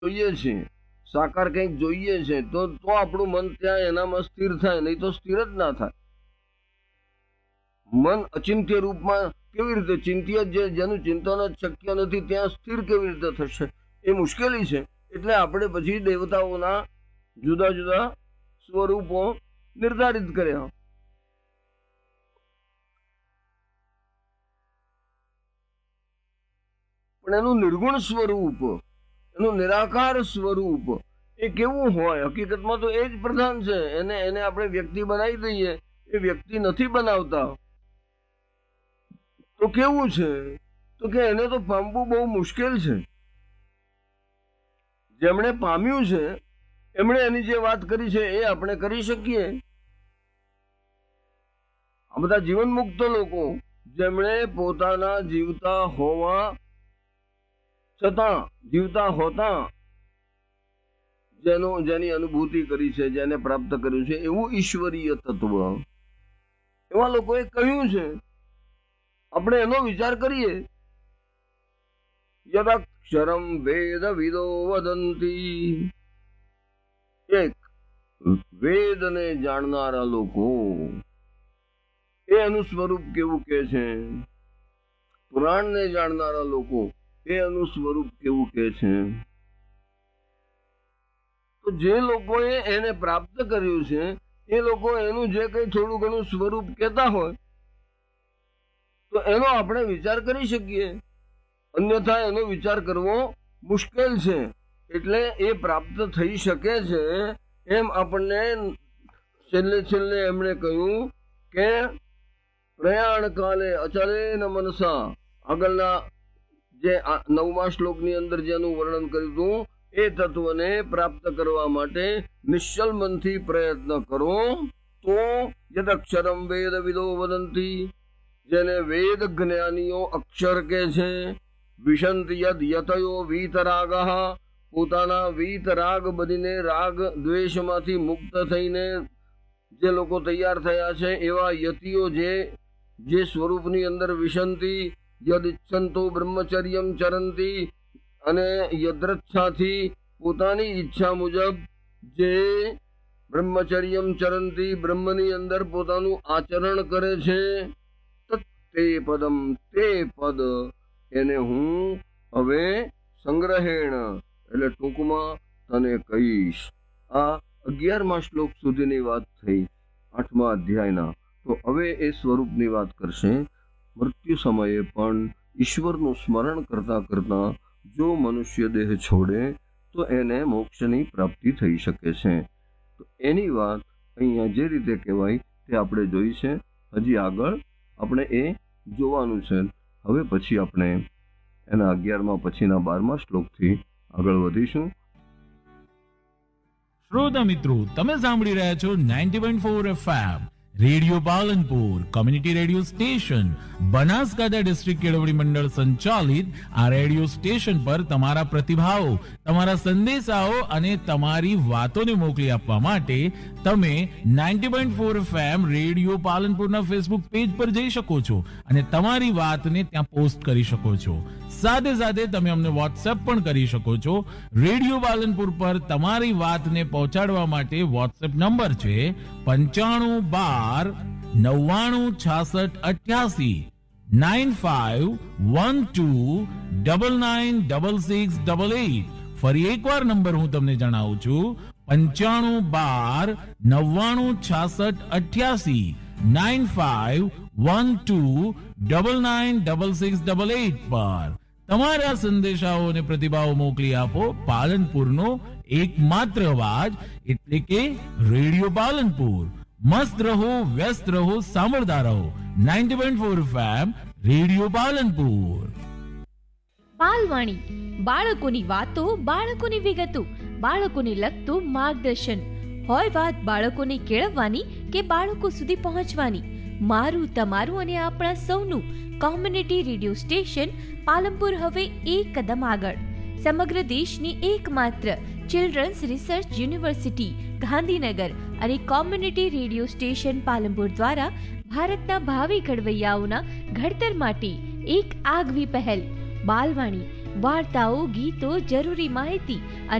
જોઈએ છે, સાકાર કંઈક જોઈએ છે, તો આપણું મન ત્યાં એનામાં સ્થિર થાય, નહીં તો સ્થિર જ ના થાય. મન અચિંત્ય રૂપમાં કેવી રીતે ચિંત્ય, જેનું ચિંતન જ શક્ય નથી ત્યાં સ્થિર કેવી રીતે થશે? એ મુશ્કેલી છે. એટલે આપણે પછી દેવતાઓના જુદા જુદા સ્વરૂપો નિર્ધારિત કર્યા. પણ એનું નિર્ગુણ સ્વરૂપ, એનું નિરાકાર સ્વરૂપ એ કેવું હોય? હકીકતમાં તો એ જ પ્રધાન છે. એને આપણે વ્યક્તિ બનાવી દઈએ, એ વ્યક્તિ નથી બનાવતા. તો કેવું છે? તો કે એને તો પામવું બહુ મુશ્કેલ છે. જેમણે પામ્યું છે એમણે એની જે વાત કરી છે એ આપણે કરી શકીએ. આ બધા જીવન મુક્ત લોકો, જેમણે પોતાના જીવતા હોવા છતાં, જીવતા હોતા જેની અનુભૂતિ કરી છે, જેને પ્રાપ્ત કર્યું છે એવું ઈશ્વરીય તત્વ, એવા લોકોએ કહ્યું છે. આપણે એનો વિચાર કરીએ. યદક્ષરમ વેદ વિદો વદંતી, એક વેદને જાણનારા લોકો એ એનું સ્વરૂપ કેવું કે છે, પુરાણને જાણનારા લોકો એ એનું સ્વરૂપ કેવું કે છે. તો જે લોકોએ એને પ્રાપ્ત કર્યું છે એ લોકો એનું જે કંઈ થોડું ઘણું સ્વરૂપ કહેતા હોય તો એનો આપણે વિચાર કરી શકીએ. અન્યથા એનો વિચાર કરવો મુશ્કેલ છે. એટલે એ પ્રાપ્ત થઈ શકે છે એમ આપણને છેલ્લે એમણે કહ્યું કે પ્રયાણ કાલે અચલેન મનસા, આગળના જે 9મા શ્લોકની અંદર જેનું વર્ણન કર્યું હતું એ તત્વને પ્રાપ્ત કરવા માટે નિશ્ચલ મનથી પ્રયત્ન કરો તો યદક્ષરમ વેદ વિદો વદંતી, જેને વેદ જ્ઞાનીઓ અક્ષર કે છે, વિશંતિ યદ યતયો વીતરાગઃ, પોતાના વીતરાગ બનીને રાગ દ્વેષમાંથી મુક્ત થઈને જે લોકો તૈયાર થયા છે એવા યતિઓ જે સ્વરૂપની અંદર વિશંતિ યદ ઇચ્છંતો બ્રહ્મચર્યમ ચરંતી, અને યદ્રચ્છાથી પોતાની ઈચ્છા મુજબ જે બ્રહ્મચર્યમ ચરંતી, બ્રહ્મની અંદર પોતાનું આચરણ કરે છે, તે પદમ, તે પદ એને હું હવે સંગ્રહેણ એટલે ટૂંકમાં તને કહીશ. આ 11મા શ્લોક સુધીની વાત થઈ 8મા અધ્યાયના. તો હવે એ સ્વરૂપની વાત કરશે. મૃત્યુ સમયે પણ ઈશ્વરનું સ્મરણ કરતા કરતા જો મનુષ્ય દેહ છોડે તો એને મોક્ષની પ્રાપ્તિ થઈ શકે છે. તો એની વાત અહીંયા જે રીતે કહેવાય તે આપણે જોઈ છે. હજી આગળ આપણે એ જોવાનું છે. હવે પછી આપણે એના 11મા પછીના 12મા શ્લોકથી આગળ વધીશું. શ્રોતા મિત્રો, તમે સાંભળી રહ્યા છો 90.4 FM radio Palanpur, community radio station, Banaskantha district કેળવણી મંડળ સંચાલિત આ રેડિયો સ્ટેશન પર તમારા પ્રતિભાવો, તમારા સંદેશાઓ અને તમારી વાતોને મોકલી આપવા માટે તમે 90.4 FM રેડિયો પાલનપુરના ફેસબુક પેજ પર જઈ શકો છો અને તમારી વાતને ત્યાં પોસ્ટ કરી શકો છો. સાથે સાથે તમે અમને વોટ્સએપ પણ કરી શકો છો. રેડિયો પાલનપુર પર તમારી વાતને પહોંચાડવા માટે વોટ્સએપ નંબર છે 9512996688 9512996688. ફરી એકવાર નંબર હું તમને જણાવું છું 9512996688 9512996688 પર તમારા સંદેશાઓ અને પ્રતિભાવો મોકલી આપો. પાલનપુરનો એકમાત્ર અવાજ એટલે કે રેડિયો પાલનપુર. મસ્ત રહો, વ્યસ્ત રહો, સાંભળતા રહો 90.4 FM રેડિયો પાલનપુર. બાલવાણી, બાળકોની વાતો, બાળકોની વિગતો, બાળકોને લગતું માર્ગદર્શન. હોય વાત બાળકોને કેળવવાની કે બાળકો સુધી પહોંચવાની, મારું, તમારું અને આપણા સૌનું કોમ્યુનિટી રેડિયો સ્ટેશન પાલનપુર હવે એક કદમ આગળ. સમગ્ર દેશની એકમાત્ર ચિલ્ડ્રન્સ રિસર્ચ યુનિવર્સિટી ગાંધીનગર અને કોમ્યુનિટી રેડિયો સ્ટેશન પાલનપુર દ્વારા ભારતના ભાવિ ઘડવૈયાઓના ઘડતર માટે એક આગવી પહેલ બાલવાણી વાર્તાઓ, ગીતો, જરૂરી માહિતી